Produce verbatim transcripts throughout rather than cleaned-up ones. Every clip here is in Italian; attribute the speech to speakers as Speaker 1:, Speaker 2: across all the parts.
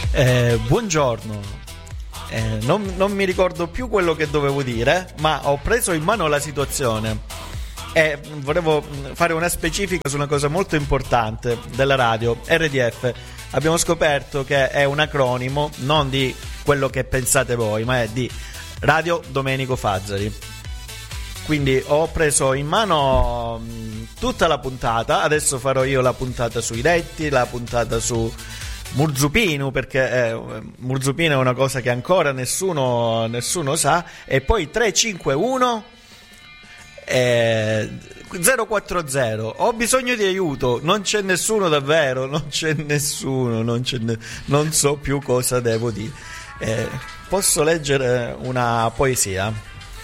Speaker 1: Eh, buongiorno. Eh, non, non mi ricordo più quello che dovevo dire, ma ho preso in mano la situazione e volevo fare una specifica su una cosa molto importante della radio. R D F abbiamo scoperto che è un acronimo non di quello che pensate voi, ma è di Radio Domenico Fazzari. Quindi ho preso in mano tutta la puntata. Adesso farò io la puntata sui detti, la puntata su Murzupinu, perché eh, Murzupinu è una cosa che ancora nessuno, nessuno sa. E poi tre cinque uno eh, zero quattro zero. Ho bisogno di aiuto, non c'è nessuno davvero, non c'è nessuno, non, c'è ne- non so più cosa devo dire. Eh, posso leggere una poesia?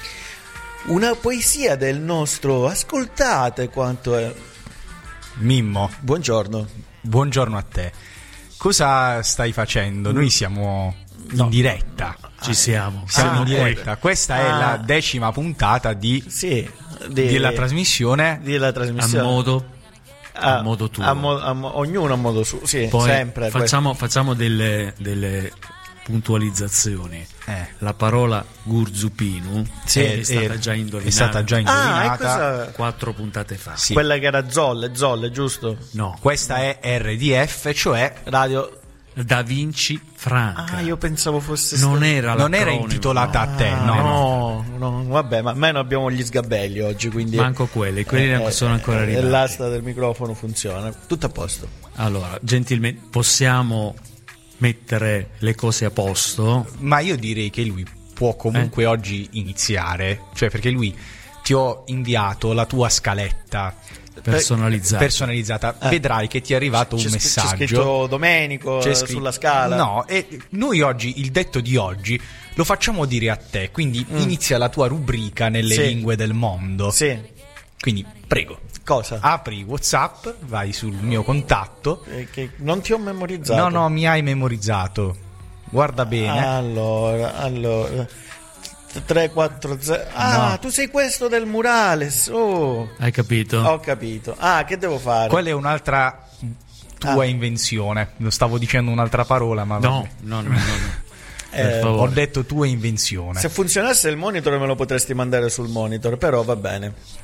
Speaker 1: Una poesia del nostro, ascoltate quanto è.
Speaker 2: Mimmo,
Speaker 1: buongiorno.
Speaker 2: Buongiorno a te. Cosa stai facendo? Noi siamo in
Speaker 1: no.
Speaker 2: diretta.
Speaker 3: Ci siamo.
Speaker 2: Siamo
Speaker 1: ah,
Speaker 2: in diretta.
Speaker 1: ecco.
Speaker 2: Questa ah. è la decima puntata di,
Speaker 1: sì, di
Speaker 2: della trasmissione.
Speaker 1: Della trasmissione.
Speaker 3: A modo,
Speaker 1: a,
Speaker 3: a modo tuo.
Speaker 1: A mo, a mo, ognuno a modo suo. Sì,
Speaker 3: poi
Speaker 1: sempre.
Speaker 3: Facciamo, facciamo delle, delle puntualizzazioni.
Speaker 2: Eh.
Speaker 3: La parola Gurzupinu
Speaker 1: sì,
Speaker 3: è, stata
Speaker 2: è,
Speaker 3: già indovinata.
Speaker 2: è stata già indovinata
Speaker 1: ah,
Speaker 3: quattro puntate fa.
Speaker 2: Sì.
Speaker 1: Quella che era Zolle, Zolle, giusto?
Speaker 3: No.
Speaker 2: Questa è R D F, cioè
Speaker 1: Radio
Speaker 3: Da Vinci Franca.
Speaker 1: Ah, io pensavo fosse
Speaker 3: non
Speaker 1: stato...
Speaker 3: era
Speaker 2: non era
Speaker 3: l'acronimo,
Speaker 2: intitolata
Speaker 3: no.
Speaker 2: a te, no,
Speaker 1: no, no, no, vabbè, ma almeno abbiamo gli sgabelli oggi, quindi
Speaker 3: manco quelli, quelli eh, sono ancora arrivati.
Speaker 1: E l'asta del microfono funziona, tutto a posto.
Speaker 3: Allora, gentilmente possiamo mettere le cose a posto,
Speaker 2: ma io direi che lui può comunque eh? oggi iniziare, cioè perché lui ti ho inviato la tua scaletta
Speaker 3: personalizzata,
Speaker 2: personalizzata. Eh. Vedrai che ti è arrivato
Speaker 1: c'è,
Speaker 2: un messaggio,
Speaker 1: c'è scritto Domenico c'è scritto, sulla scala.
Speaker 2: No, e noi oggi il detto di oggi lo facciamo dire a te, quindi mm. inizia la tua rubrica nelle
Speaker 1: sì.
Speaker 2: lingue del mondo.
Speaker 1: Sì.
Speaker 2: Quindi prego.
Speaker 1: Cosa?
Speaker 2: Apri WhatsApp, vai sul mio contatto.
Speaker 1: Eh, che non ti ho memorizzato.
Speaker 2: No, no, mi hai memorizzato. Guarda bene.
Speaker 1: Allora, allora tre quattro zero. Ah, no. Tu sei questo del Murales. Oh.
Speaker 3: Hai capito?
Speaker 1: Ho capito. Ah, che devo fare?
Speaker 2: Quella è un'altra tua ah. invenzione. Lo stavo dicendo un'altra parola, ma
Speaker 3: no, no, no, no, no.
Speaker 1: Eh,
Speaker 2: ho detto tua invenzione.
Speaker 1: Se funzionasse il monitor me lo potresti mandare sul monitor, però va bene.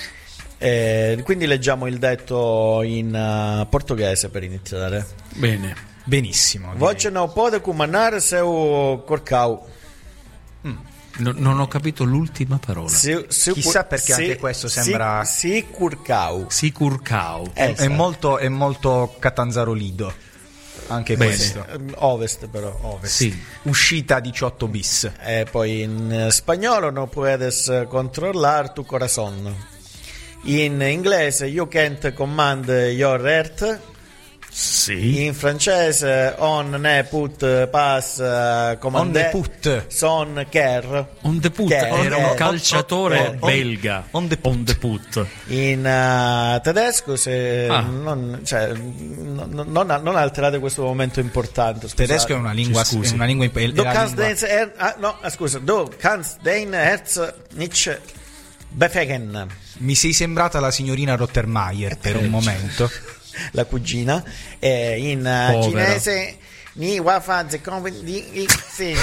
Speaker 1: Eh, quindi leggiamo il detto in uh, portoghese per iniziare.
Speaker 3: Bene.
Speaker 2: Benissimo.
Speaker 1: Voce non può comandare seu corcau.
Speaker 3: Mm. No, non ho capito l'ultima parola.
Speaker 1: Si, si,
Speaker 2: Chissà perché
Speaker 1: si,
Speaker 2: anche questo sembra
Speaker 1: si, si curcau.
Speaker 3: Si curcau.
Speaker 1: Eh,
Speaker 2: è, molto, è molto catanzarolido. Anche
Speaker 3: bene.
Speaker 2: Questo.
Speaker 1: Ovest però.
Speaker 2: Ovest.
Speaker 3: Sì.
Speaker 2: Uscita diciotto bis.
Speaker 1: E poi in spagnolo no puedes controllar tu corazón. In inglese you can't command your heart.
Speaker 3: Sì.
Speaker 1: In francese on ne put pas uh, commande,
Speaker 2: on ne put
Speaker 1: son care.
Speaker 3: On the put
Speaker 1: care.
Speaker 3: era un calciatore
Speaker 1: on, on,
Speaker 3: belga.
Speaker 2: On the put,
Speaker 3: on the put.
Speaker 1: In uh, tedesco se
Speaker 3: ah.
Speaker 1: non, cioè, non, non, non alterate questo momento importante. Scusate.
Speaker 2: Tedesco è una lingua, è una lingua, è
Speaker 1: du kannst
Speaker 2: lingua...
Speaker 1: den er, ah, no, scusa, du kannst dein Herz nicht befegen.
Speaker 2: Mi sei sembrata la signorina Rottermeier per un momento.
Speaker 1: La cugina. Eh, in uh, cinese ni wa fa ze di sì.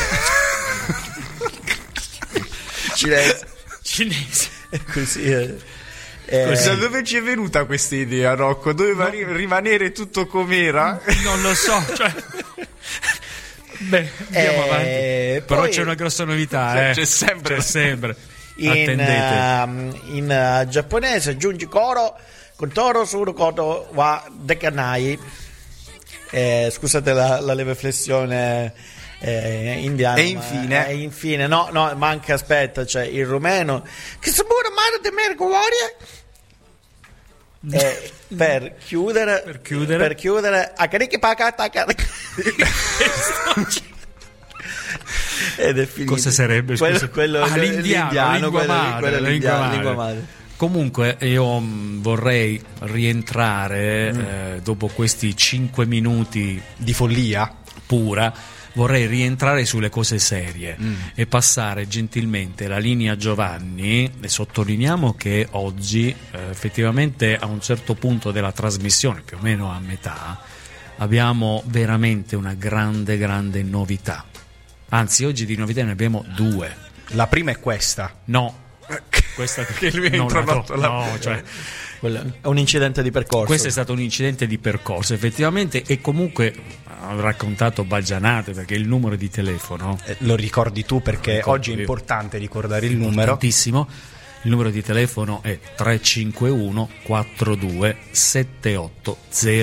Speaker 1: Cinese.
Speaker 3: Cinese.
Speaker 1: Così eh.
Speaker 2: Eh, da dove ci è venuta questa idea, Rocco? Doveva no. ri- rimanere tutto com'era?
Speaker 3: Non lo so, cioè... Beh, andiamo
Speaker 1: eh,
Speaker 3: avanti. Però c'è una grossa novità,
Speaker 2: c'è,
Speaker 3: eh.
Speaker 2: c'è sempre.
Speaker 3: C'è sempre.
Speaker 1: In, uh, in uh, giapponese aggiungi koro con toro suru koto wa dekanai. Eh, scusate la, la leve flessione eh, indiana.
Speaker 2: E infine,
Speaker 1: e infine, no, no, manca, aspetta, c'è il rumeno. Che sabura mare de mergoria. Eh, per chiudere,
Speaker 3: per chiudere,
Speaker 1: per chiudere, a carichi pacata. Ed è finito.
Speaker 3: Cosa sarebbe?
Speaker 1: Quello, quello,
Speaker 3: ah, l'indiano,
Speaker 1: l'indiano,
Speaker 3: lingua
Speaker 1: quello,
Speaker 3: madre,
Speaker 1: quello
Speaker 3: lingua
Speaker 1: l'indiano,
Speaker 3: madre.
Speaker 1: lingua madre.
Speaker 3: Comunque io mh, vorrei rientrare mm. eh, dopo questi cinque minuti
Speaker 2: di follia
Speaker 3: pura, vorrei rientrare sulle cose serie
Speaker 2: mm.
Speaker 3: e passare gentilmente la linea a Giovanni. E sottolineiamo che oggi eh, effettivamente a un certo punto della trasmissione, più o meno a metà, abbiamo veramente una grande, grande novità. Anzi, oggi di novità ne abbiamo due.
Speaker 2: La prima è questa.
Speaker 3: No, questa
Speaker 2: che lui ha
Speaker 3: no,
Speaker 2: introdotto
Speaker 3: no,
Speaker 2: la...
Speaker 3: no, cioè,
Speaker 1: È un incidente di percorso.
Speaker 3: questo è stato un incidente di percorso, effettivamente, e comunque ho raccontato baggianate perché il numero di telefono
Speaker 2: Eh, lo ricordi tu perché
Speaker 3: ricordo
Speaker 2: oggi è
Speaker 3: io.
Speaker 2: importante ricordare il numero.
Speaker 3: importantissimo. Il numero di telefono è tre cinque uno quattro due sette otto zero